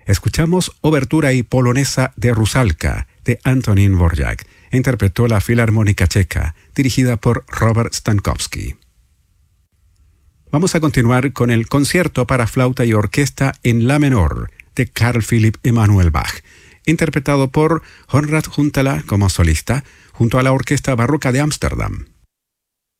Escuchamos Obertura y Polonesa de Rusalka, de Antonín Dvořák. Interpretó la Filarmónica Checa, dirigida por Robert Stankowski. Vamos a continuar con el concierto para flauta y orquesta en la menor, de Carl Philipp Emanuel Bach, interpretado por Konrad Huntela como solista, junto a la Orquesta Barroca de Ámsterdam.